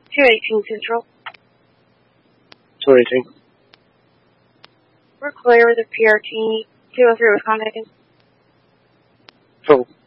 218 Central. 218. We're clear with the PRT 203 was contacted. Cool.